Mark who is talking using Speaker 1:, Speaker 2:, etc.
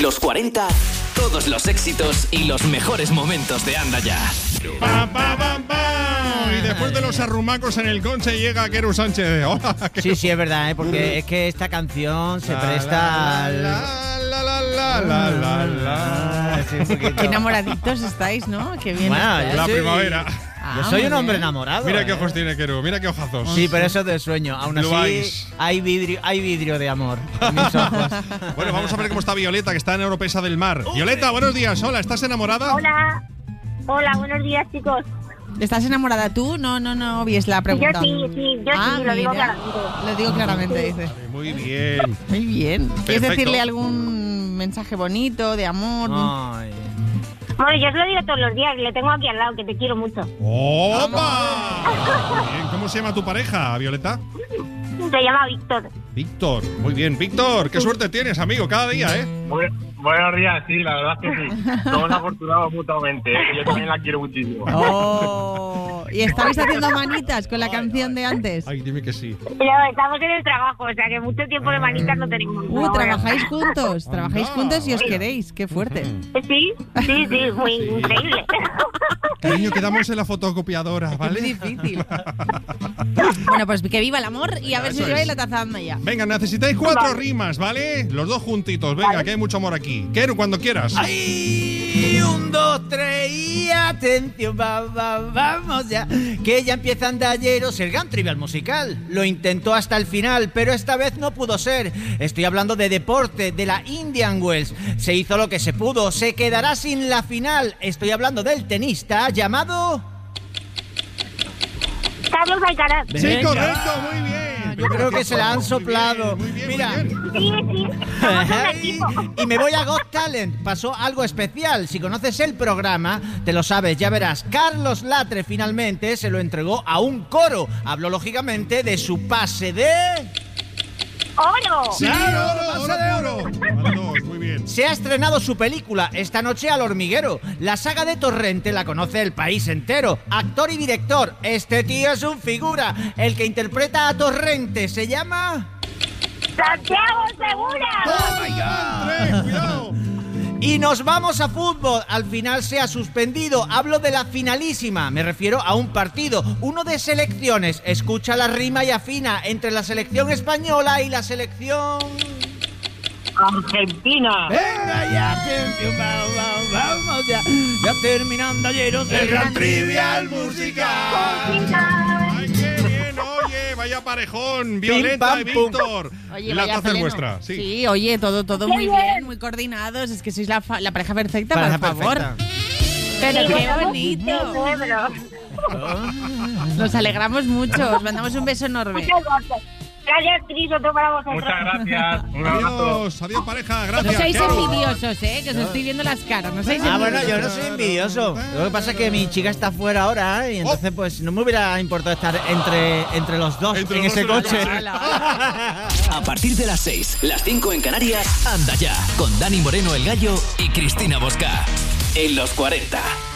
Speaker 1: Los 40, todos los éxitos y los mejores momentos de Anda Ya.
Speaker 2: ¡Pam, pam, pam, pam! Y después de los arrumacos en el Conche llega Quero Sánchez. Hola, Quero.
Speaker 3: Sí, es verdad, porque es que esta canción se presta al...
Speaker 4: Qué enamoraditos estáis, ¿no? Qué bien.
Speaker 3: Bueno,
Speaker 4: estás.
Speaker 2: La primavera.
Speaker 3: Yo soy un
Speaker 4: muy
Speaker 3: hombre
Speaker 4: bien.
Speaker 3: enamorado.
Speaker 2: Mira qué ojos tiene Quero, mira qué ojazos.
Speaker 3: Sí, pero eso es de sueño. Aún
Speaker 2: Blue
Speaker 3: así,
Speaker 2: eyes.
Speaker 3: hay vidrio de amor en mis ojos.
Speaker 2: Bueno, vamos a ver cómo está Violeta, que está en Oropesa del Mar. Violeta, buenos días. Hola, ¿estás enamorada?
Speaker 5: Hola, buenos días, chicos.
Speaker 4: ¿Estás enamorada tú? No, es la pregunta.
Speaker 5: Yo sí, lo digo
Speaker 4: mira.
Speaker 5: claramente.
Speaker 4: Lo digo claramente, dice.
Speaker 2: Muy bien.
Speaker 4: Muy bien. ¿Quieres
Speaker 2: Perfecto.
Speaker 4: decirle algún mensaje bonito, de amor?
Speaker 3: Ay.
Speaker 5: Bueno, yo os lo digo todos los días, le tengo aquí al lado, que te quiero mucho.
Speaker 2: ¡Opa! Bien, ¿cómo se llama tu pareja, Violeta?
Speaker 5: Se llama Víctor.
Speaker 2: Víctor. Muy bien, Víctor. Qué suerte tienes, amigo, cada día, ¿eh?
Speaker 6: Buenos días, sí, la verdad es que sí. Somos afortunados mutuamente, que yo también la quiero muchísimo.
Speaker 4: Oh, ¿y estabais haciendo manitas con la canción de antes?
Speaker 2: Ay, dime que sí.
Speaker 5: Pero estamos en el trabajo, o sea que mucho tiempo de manitas no tenemos.
Speaker 4: ¿Trabajáis juntos? ¿Trabajáis
Speaker 2: Anda,
Speaker 4: juntos y os
Speaker 2: vaya.
Speaker 4: queréis? ¡Qué fuerte!
Speaker 5: Sí, muy increíble.
Speaker 2: Cariño, quedamos en la fotocopiadora,
Speaker 4: Es muy
Speaker 2: ¿vale?
Speaker 4: difícil. Bueno, pues que viva el amor y a ver si
Speaker 2: Eso
Speaker 4: os lleváis
Speaker 2: es.
Speaker 4: la taza anda ya.
Speaker 2: Venga, necesitáis 4 rimas, ¿vale? Los dos juntitos. Venga, que hay mucho amor aquí. Quero, cuando quieras.
Speaker 3: ¡Ay! 1, 2, 3 y atención, vamos ya. Que ya empieza Andalleros, el gran trivial musical. Lo intentó hasta el final, pero esta vez no pudo ser. Estoy hablando de deporte, de la Indian Wells. Se hizo lo que se pudo, se quedará sin la final. Estoy hablando del tenista llamado...
Speaker 5: Carlos Alcaraz.
Speaker 2: Sí,
Speaker 3: Venga.
Speaker 2: correcto, muy bien.
Speaker 3: Yo creo que se la han soplado.
Speaker 2: Muy bien,
Speaker 3: Mira.
Speaker 2: muy bien.
Speaker 5: Sí, somos un equipo.
Speaker 3: Y me voy a Got Talent. Pasó algo especial. Si conoces el programa, te lo sabes, ya verás. Carlos Latre finalmente se lo entregó a un coro. Habló lógicamente de su pase de...
Speaker 5: ¡Oro!
Speaker 2: Sí, oro, oro, oro. Vale, dos, muy bien.
Speaker 3: Se ha estrenado su película esta noche al hormiguero. La saga de Torrente la conoce el país entero. Actor y director. Este tío es un figura. El que interpreta a Torrente se llama...
Speaker 5: ¡Santiago Segura!
Speaker 2: Tres, cuidado.
Speaker 3: Y nos vamos a fútbol. Al final se ha suspendido. Hablo de la finalísima. Me refiero a un partido, uno de selecciones. Escucha la rima y afina entre la selección española y la selección...
Speaker 6: Argentina.
Speaker 3: Venga ya, atención, vamos ya. Ya terminando ayer
Speaker 2: El gran trivial musical. Ay, qué bien, oye, vaya parejón. Violeta y
Speaker 3: pam, pum.
Speaker 2: Víctor.
Speaker 4: Oye,
Speaker 2: La
Speaker 4: vaya
Speaker 2: taza es
Speaker 4: pleno.
Speaker 2: vuestra. Sí.
Speaker 4: Oye, todo muy bien, muy coordinados. Es que sois la pareja perfecta,
Speaker 3: Pareja
Speaker 4: por favor.
Speaker 3: perfecta.
Speaker 4: Pero
Speaker 5: Sí,
Speaker 4: qué
Speaker 5: somos
Speaker 4: bonito.
Speaker 5: cerebros.
Speaker 4: Nos alegramos mucho. Os mandamos un beso enorme.
Speaker 5: Muchas gracias. Gracias, Cris, otro para vosotros.
Speaker 6: Muchas gracias. Un abrazo.
Speaker 2: Adiós, adiós pareja,
Speaker 4: No
Speaker 2: gracias.
Speaker 4: seáis
Speaker 2: Quero.
Speaker 4: envidiosos, que os estoy viendo las caras. No seáis
Speaker 3: Bueno,
Speaker 4: envidiosos.
Speaker 3: yo no soy envidioso. Lo que pasa es que mi chica está fuera ahora y entonces pues no me hubiera importado estar entre los dos
Speaker 2: Entre
Speaker 3: en
Speaker 2: los
Speaker 3: ese
Speaker 2: dos en el
Speaker 3: coche.
Speaker 2: coche.
Speaker 1: A partir de las 6, las 5 en Canarias, Anda Ya, con Dani Moreno el Gallo y Cristina Bosca. En los 40.